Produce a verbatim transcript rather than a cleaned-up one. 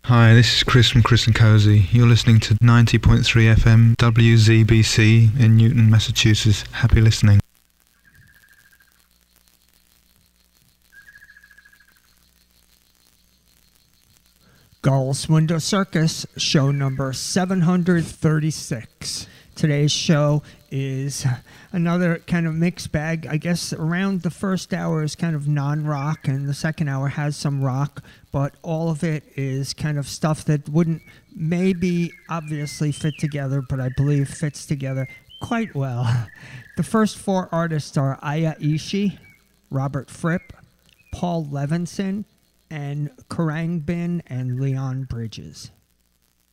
Hi, this is Chris from Chris and Cozy. You're listening to ninety point three F M W Z B C in Newton, Massachusetts. Happy listening. Gull's Window Circus, show number seven hundred thirty-six. Today's show is another kind of mixed bag. I guess around the first hour is kind of non-rock, and the second hour has some rock, but all of it is kind of stuff that wouldn't maybe obviously fit together, but I believe fits together quite well. The first four artists are Aya Ishii, Robert Fripp, Paul Levinson, and Khruangbin and Leon Bridges.